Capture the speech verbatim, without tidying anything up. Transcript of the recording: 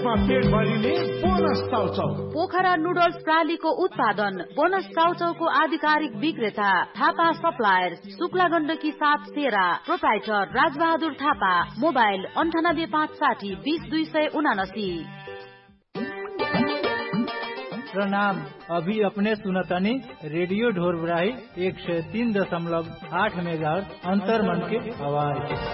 त्यसमा पेट भरिने बोनस चाउचाउ। पोखरा नुडल्स प्रालीको उत्पादन बोनस चाउचाउको आधिकारिक विक्रेता थापा सप्लायर्स, शुक्ला गण्डकी सात सेरा, प्रोप्राइटर राजबहादुर थापा। मोबाइल अन्ठानब्बे पाँच साठी बीस दुई सय उनासी। प्रणाम, अभी अपने सुनतनी रेडियो ढोरबराही एक सौ तीन दशमलव आठ मेगाहर्ट्ज अंतर्मन के आवाज।